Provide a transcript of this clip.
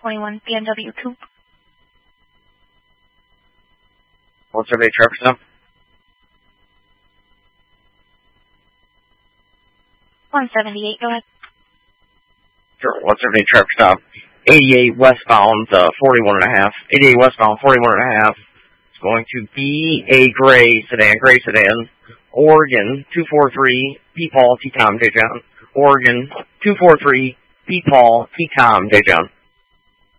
2021 BMW Coupe. What's our traffic stop? 178, go ahead. Sure, what's our traffic stop? 88 westbound, 41.5. 88 westbound, 41.5. It's going to be a gray sedan. Oregon, 243, P. Paul, T. Tom, J. John. Oregon, 243, P. Paul, T. Tom, J. John.